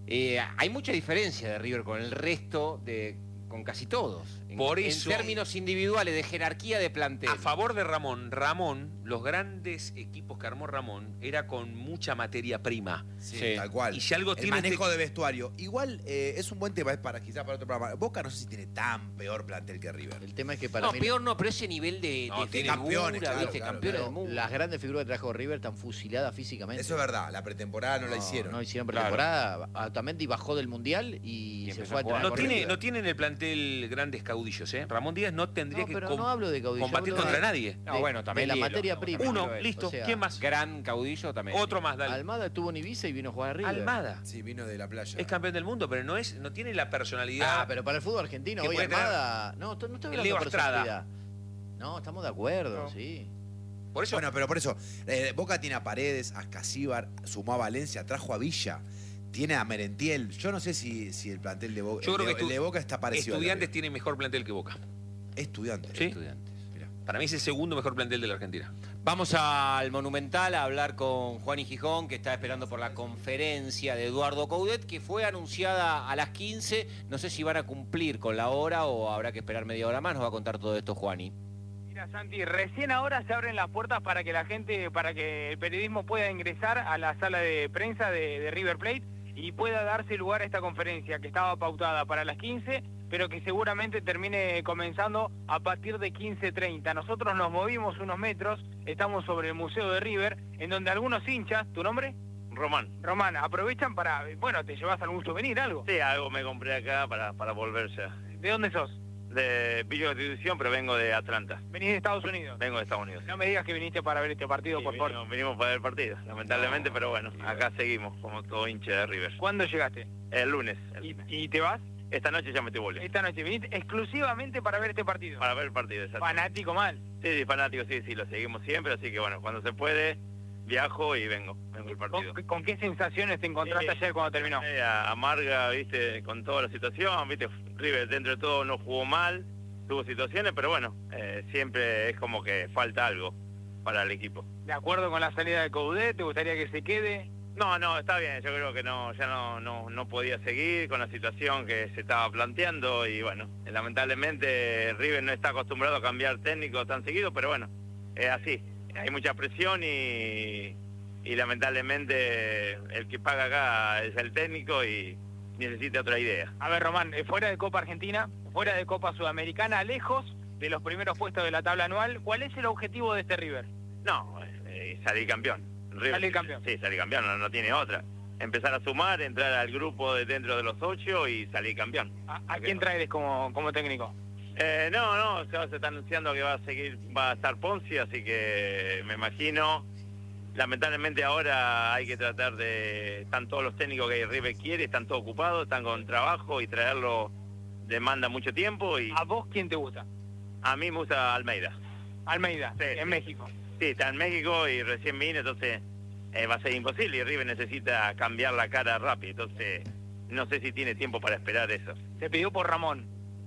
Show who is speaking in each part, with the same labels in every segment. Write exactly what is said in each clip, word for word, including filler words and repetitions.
Speaker 1: Eh, hay mucha diferencia de River con el resto de... con casi todos. En,
Speaker 2: Por eso,
Speaker 1: en términos individuales, de jerarquía de plantel.
Speaker 2: A favor de Ramón, Ramón, los grandes equipos que armó Ramón, era con mucha materia prima.
Speaker 3: Sí,
Speaker 1: Sí.
Speaker 3: tal cual.
Speaker 2: Y si algo
Speaker 3: el
Speaker 2: tiene
Speaker 3: manejo
Speaker 2: este-
Speaker 3: de vestuario. Igual eh, es un buen tema, es para quizás para otro programa. Boca no sé si tiene tan peor plantel que River.
Speaker 4: El tema es que para
Speaker 1: No,
Speaker 4: mí
Speaker 1: peor no, pero ese nivel de,
Speaker 2: No,
Speaker 1: de
Speaker 2: tiene
Speaker 1: figura,
Speaker 3: campeones, claro,
Speaker 1: ¿viste?
Speaker 3: claro,
Speaker 1: campeones
Speaker 3: claro.
Speaker 1: del mundo.
Speaker 4: las grandes figuras que trajo River están fusiladas físicamente.
Speaker 3: Eso es verdad, la pretemporada no, la hicieron.
Speaker 4: No hicieron
Speaker 1: Claro.
Speaker 4: pretemporada. Otamendi bajó del Mundial y,
Speaker 1: Y
Speaker 4: se
Speaker 1: empezó
Speaker 4: fue a
Speaker 1: a jugar.
Speaker 4: entrenar
Speaker 2: No
Speaker 4: con
Speaker 2: tiene,
Speaker 4: River.
Speaker 2: no tiene en el plantel grandes caudillos, ¿eh? Ramón Díaz no tendría
Speaker 4: No,
Speaker 2: que
Speaker 4: pero
Speaker 2: com-
Speaker 4: no hablo de caudillo,
Speaker 2: combatir
Speaker 4: hablo de-
Speaker 2: contra nadie.
Speaker 1: No,
Speaker 4: de-
Speaker 1: bueno, también
Speaker 4: de la
Speaker 1: Lilo,
Speaker 4: materia
Speaker 1: no,
Speaker 4: prima.
Speaker 1: también
Speaker 2: Uno,
Speaker 1: lo es.
Speaker 2: listo.
Speaker 4: O sea,
Speaker 2: ¿Quién más?
Speaker 1: Gran caudillo también.
Speaker 2: Otro más, dale.
Speaker 4: Almada estuvo en Ibiza y vino a jugar a River.
Speaker 2: Almada.
Speaker 3: Sí, vino de la playa.
Speaker 2: Es campeón del mundo, pero no es, no tiene la personalidad.
Speaker 4: Ah, pero para el fútbol argentino
Speaker 2: que
Speaker 4: hoy
Speaker 2: puede tener
Speaker 4: Almada... No, to- no estoy hablando
Speaker 2: Leo
Speaker 4: de
Speaker 2: Estrada.
Speaker 4: personalidad. No, estamos de acuerdo,
Speaker 1: No.
Speaker 4: sí.
Speaker 2: Por eso,
Speaker 3: Bueno, pero por eso, eh, Boca tiene a Paredes, a Casíbar, sumó a Valencia, trajo a Villa, tiene a Merentiel. Yo no sé si, si el plantel de Boca,
Speaker 2: Yo creo
Speaker 3: el de,
Speaker 2: que estu-
Speaker 3: el de Boca está parecido. al de
Speaker 2: Estudiantes
Speaker 3: River.
Speaker 2: tiene mejor plantel que Boca.
Speaker 3: Estudiantes.
Speaker 2: Sí.
Speaker 1: Estudiantes.
Speaker 3: Mirá.
Speaker 2: Para mí es el segundo mejor plantel de la Argentina.
Speaker 1: Vamos al Monumental a hablar con Juan y Gijón, que está esperando por la conferencia de Eduardo Coudet, que fue anunciada a las quince. No sé si van a cumplir con la hora o habrá que esperar media hora más. Nos va a contar todo esto Juani.
Speaker 5: Mira, Santi, recién ahora se abren las puertas para que la gente, para que el periodismo pueda ingresar a la sala de prensa de, de River Plate y pueda darse lugar a esta conferencia que estaba pautada para las quince, pero que seguramente termine comenzando a partir de quince treinta. Nosotros nos movimos unos metros, estamos sobre el Museo de River, en donde algunos hinchas, ¿tu nombre?
Speaker 6: Román.
Speaker 5: Román, aprovechan para, bueno, ¿te llevas algún souvenir, algo?
Speaker 6: Sí, algo me compré acá para, para volver ya.
Speaker 5: ¿De dónde sos?
Speaker 6: De Villa Constitución, pero vengo de Atlanta.
Speaker 5: ¿Venís de Estados Unidos?
Speaker 6: Vengo de Estados Unidos.
Speaker 5: No me digas que viniste para ver este partido,
Speaker 6: Sí,
Speaker 5: por favor.
Speaker 6: vinimos, vinimos para ver el partido, lamentablemente,
Speaker 5: No,
Speaker 6: pero bueno,
Speaker 5: sí,
Speaker 6: acá seguimos como todo hincha de River.
Speaker 5: ¿Cuándo llegaste?
Speaker 6: El lunes. el
Speaker 5: ¿Y,
Speaker 6: lunes.
Speaker 5: y te vas?
Speaker 6: Esta noche ya me estoy volviendo.
Speaker 5: Esta noche viniste exclusivamente para ver este partido.
Speaker 6: Para ver el partido, exacto.
Speaker 5: Fanático mal.
Speaker 6: Sí, sí, fanático, sí, sí, lo seguimos siempre, así que bueno, cuando se puede, viajo y vengo, vengo al partido.
Speaker 5: ¿Con, con qué sensaciones te encontraste
Speaker 6: Eh,
Speaker 5: ayer cuando terminó?
Speaker 6: eh, amarga, viste, con toda la situación, viste, River dentro de todo no jugó mal, tuvo situaciones, pero bueno, eh, siempre es como que falta algo para el equipo.
Speaker 5: ¿De acuerdo con la salida de Coudet? ¿Te gustaría que se quede?
Speaker 6: No, no, está bien, yo creo que no, ya no, no, no podía seguir con la situación que se estaba planteando y bueno, lamentablemente River no está acostumbrado a cambiar técnico tan seguido, pero bueno, es así, hay mucha presión y, y lamentablemente el que paga acá es el técnico y necesita otra idea.
Speaker 5: A ver, Román, eh, fuera de Copa Argentina, fuera de Copa Sudamericana, lejos de los primeros puestos de la tabla anual, ¿cuál es el objetivo de este River?
Speaker 6: No, eh, salir campeón. River-
Speaker 5: Salir campeón.
Speaker 6: Sí, salir campeón, no, no tiene otra. Empezar a sumar, entrar al grupo de dentro de los ocho y salir campeón.
Speaker 5: ¿A, a quién traes como, como técnico?
Speaker 6: Eh, no, no, se, se está anunciando que va a seguir, va a estar Ponzi, así que me imagino, lamentablemente ahora hay que tratar de, están todos los técnicos que River quiere, están todos ocupados, están con trabajo y traerlo demanda mucho tiempo y
Speaker 5: ¿A vos quién te gusta?
Speaker 6: a mí me gusta Almeida.
Speaker 5: Almeida,
Speaker 6: Sí,
Speaker 5: en
Speaker 6: sí.
Speaker 5: México.
Speaker 6: Sí, está en México y recién vine, entonces eh, va a ser imposible y River necesita cambiar la cara rápido, entonces no sé si tiene tiempo para esperar eso.
Speaker 5: Se pidió por Ramón.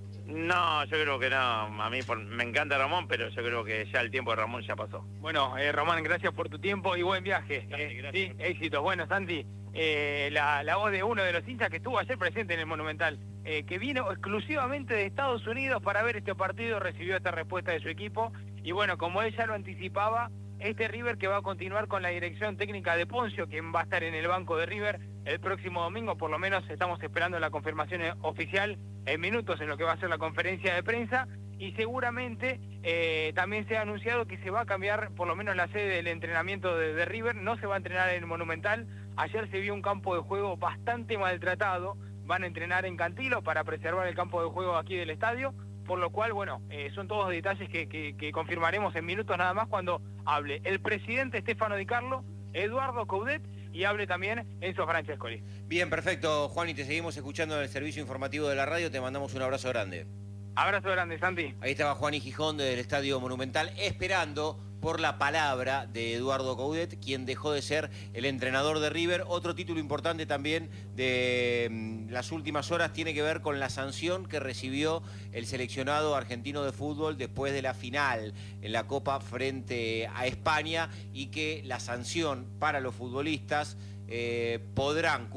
Speaker 6: No, yo creo que no, a mí por- me encanta Ramón, pero yo creo que ya el tiempo de Ramón ya pasó.
Speaker 5: Bueno, eh, Román, gracias por tu tiempo y buen viaje.
Speaker 6: Dale,
Speaker 5: Eh,
Speaker 6: gracias.
Speaker 5: sí, éxitos. Bueno, Santi, eh, la, la voz de uno de los hinchas que estuvo ayer presente en el Monumental, eh, que vino exclusivamente de Estados Unidos para ver este partido, recibió esta respuesta de su equipo. Y bueno, como él ya lo anticipaba, este River que va a continuar con la dirección técnica de Poncio, quien va a estar en el banco de River el próximo domingo, por lo menos estamos esperando la confirmación oficial en minutos en lo que va a ser la conferencia de prensa. Y seguramente eh, también se ha anunciado que se va a cambiar por lo menos la sede del entrenamiento de, de River, no se va a entrenar en el Monumental. Ayer se vio un campo de juego bastante maltratado, van a entrenar en Cantilo para preservar el campo de juego aquí del estadio, por lo cual, bueno, eh, son todos detalles que, que, que confirmaremos en minutos nada más cuando hable el presidente Stefano Di Carlo, Eduardo Coudet y hable también Enzo Francescoli.
Speaker 1: Bien, perfecto, Juan, y te seguimos escuchando en el servicio informativo de la radio. Te mandamos un abrazo grande.
Speaker 5: Abrazo grande, Santi.
Speaker 1: Ahí estaba Juan y Gijón desde el Estadio Monumental esperando por la palabra de Eduardo Coudet, quien dejó de ser el entrenador de River. Otro título importante también de mm, las últimas horas tiene que ver con la sanción que recibió el seleccionado argentino de fútbol después de la final en la Copa frente a España y que la sanción para los futbolistas eh, podrán